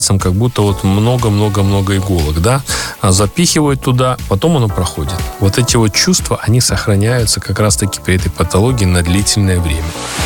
как будто вот много-много-много иголок, да, запихивают туда, потом оно проходит. Вот эти вот чувства, они сохраняются как раз-таки при этой патологии на длительное время.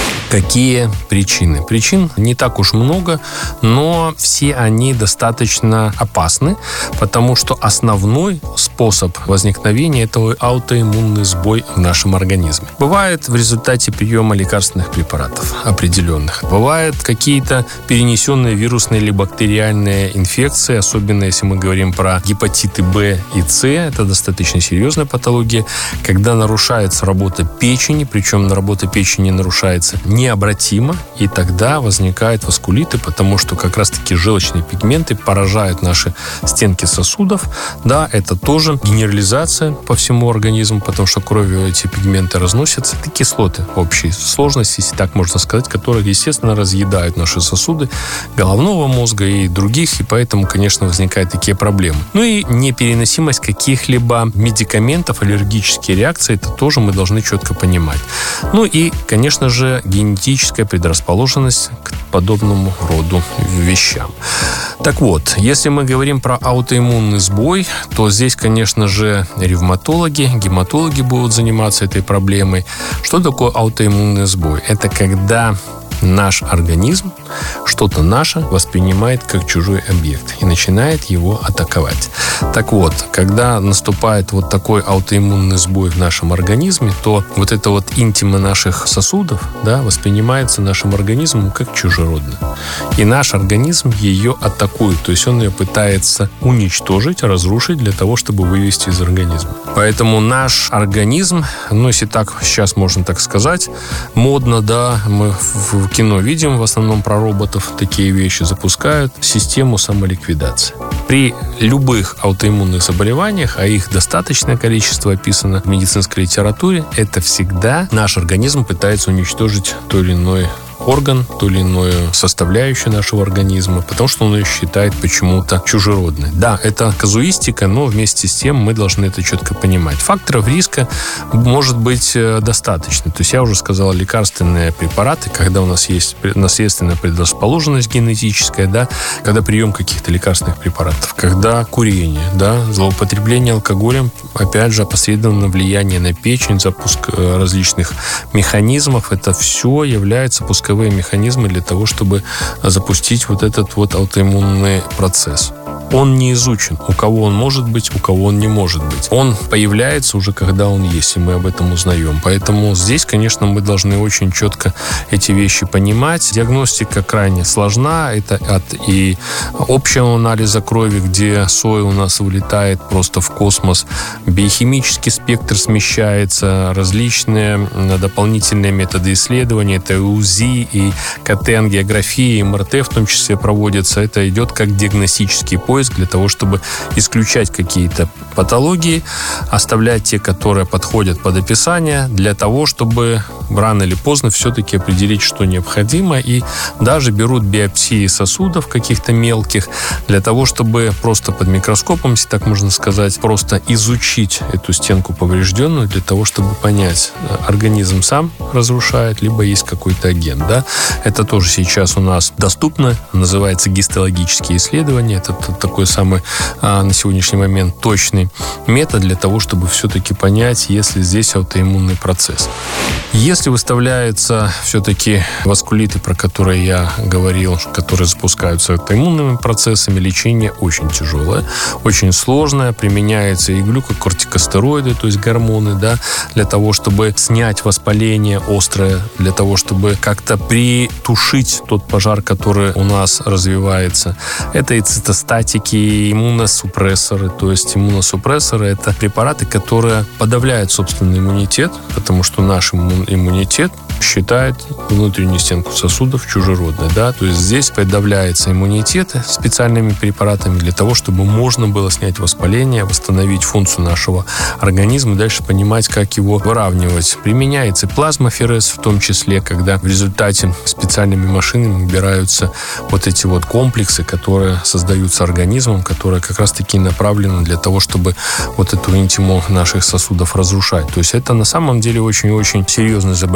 Какие причины? Причин не так уж много, но все они достаточно опасны, потому что основной способ возникновения – это аутоиммунный сбой в нашем организме. Бывает в результате приема лекарственных препаратов определенных. Бывают какие-то перенесенные вирусные или бактериальные инфекции, особенно если мы говорим про гепатиты В и С. Это достаточно серьезная патология, когда нарушается работа печени, причем работа печени нарушается необратимо, и тогда возникают васкулиты, потому что как раз-таки желчные пигменты поражают наши стенки сосудов. Да, это тоже генерализация по всему организму, потому что кровью эти пигменты разносятся. Это кислоты общей сложности, если так можно сказать, которые, естественно, разъедают наши сосуды головного мозга и других, и поэтому, конечно, возникают такие проблемы. Ну и непереносимость каких-либо медикаментов, аллергические реакции, это тоже мы должны четко понимать. Ну и, конечно же, генетическая предрасположенность к подобному роду вещам. Так вот, если мы говорим про аутоиммунный сбой, то здесь, конечно же, ревматологи, гематологи будут заниматься этой проблемой. Что такое аутоиммунный сбой? Это когда наш организм что-то наше воспринимает как чужой объект и начинает его атаковать. Так вот, когда наступает вот такой аутоиммунный сбой в нашем организме, то вот эта вот интима наших сосудов, да, воспринимается нашим организмом как чужеродная. И наш организм ее атакует, то есть он ее пытается уничтожить, разрушить для того, чтобы вывести из организма. Поэтому наш организм, ну, если так сейчас можно так сказать, модно, да, мы в кино видим в основном про роботов такие вещи, запускают систему самоликвидации. При любых аутоиммунных заболеваниях, а их достаточное количество описано в медицинской литературе, это всегда наш организм пытается уничтожить то или иное орган, ту или иную составляющую нашего организма, потому что он ее считает почему-то чужеродной. Да, это казуистика, но вместе с тем мы должны это четко понимать. Факторов риска может быть достаточно. То есть я уже сказал, лекарственные препараты, когда у нас есть наследственная предрасположенность генетическая, да, когда прием каких-то лекарственных препаратов, когда курение, да, злоупотребление алкоголем, опять же, опосредованное влияние на печень, запуск различных механизмов, это все является пусковыми механизмы для того, чтобы запустить вот этот вот аутоиммунный процесс. Он не изучен. У кого он может быть, у кого он не может быть. Он появляется уже, когда он есть, и мы об этом узнаем. Поэтому здесь, конечно, мы должны очень четко эти вещи понимать. Диагностика крайне сложна. Это от и общего анализа крови, где сой у нас вылетает просто в космос. Биохимический спектр смещается. Различные дополнительные методы исследования. Это и УЗИ, и КТ, ангиография, и МРТ в том числе проводятся. Это идет как диагностический поиск для того, чтобы исключать какие-то патологии, оставлять те, которые подходят под описание, для того, чтобы рано или поздно все-таки определить, что необходимо. И даже берут биопсии сосудов каких-то мелких для того, чтобы просто под микроскопом, если так можно сказать, просто изучить эту стенку поврежденную для того, чтобы понять, организм сам разрушает, либо есть какой-то агент. Да? Это тоже сейчас у нас доступно, называется гистологические исследования. Это такой самый на сегодняшний момент точный метод для того, чтобы все-таки понять, есть ли здесь аутоиммунный процесс. Если выставляются все-таки васкулиты, про которые я говорил, которые запускаются аутоиммунными процессами, лечение очень тяжелое, очень сложное. Применяются и глюкокортикостероиды, то есть гормоны, да, для того, чтобы снять воспаление острое, для того, чтобы как-то притушить тот пожар, который у нас развивается. Это и цитостатики, и иммуносупрессоры. То есть иммуносупрессоры — это препараты, которые подавляют собственный иммунитет, потому что наш иммунитет считает внутреннюю стенку сосудов чужеродной, да, то есть здесь подавляется иммунитет специальными препаратами для того, чтобы можно было снять воспаление, восстановить функцию нашего организма и дальше понимать, как его выравнивать. Применяется плазмоферез в том числе, когда в результате специальными машинами убираются вот эти вот комплексы, которые создаются организмом, которые как раз-таки направлены для того, чтобы вот эту интиму наших сосудов разрушать. То есть это на самом деле очень-очень серьезное заболевание.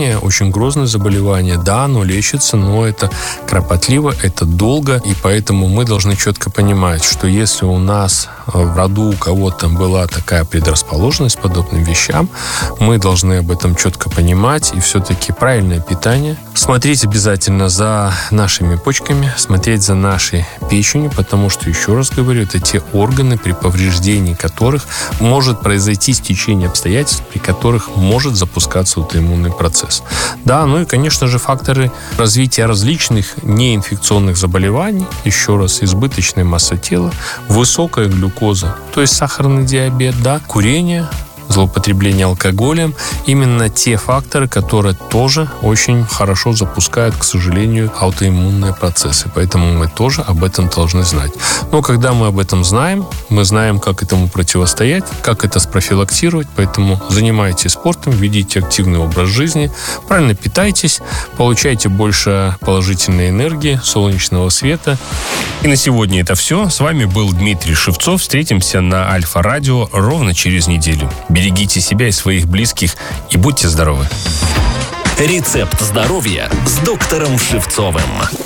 курение очень грозное заболевание. Да, оно лечится, но это кропотливо, это долго, и поэтому мы должны четко понимать, что если у нас в роду у кого-то была такая предрасположенность к подобным вещам, мы должны об этом четко понимать, и все-таки правильное питание, смотреть обязательно за нашими почками, смотреть за нашей печенью, потому что, еще раз говорю, это те органы, при повреждении которых может произойти стечение обстоятельств, при которых может запускаться аутоиммунный процесс. Да, ну и, конечно же, факторы развития различных неинфекционных заболеваний, еще раз, избыточная масса тела, высокая глюкоза, то есть сахарный диабет, да, курение, злоупотребление алкоголем, именно те факторы, которые тоже очень хорошо запускают, к сожалению, аутоиммунные процессы. Поэтому мы тоже об этом должны знать. Но когда мы об этом знаем, мы знаем, как этому противостоять, как это спрофилактировать. Поэтому занимайтесь спортом, ведите активный образ жизни, правильно питайтесь, получайте больше положительной энергии, солнечного света. И на сегодня это все. С вами был Дмитрий Шевцов. Встретимся на Альфа-радио ровно через неделю. Берегите себя и своих близких и будьте здоровы. Рецепт здоровья с доктором Шевцовым.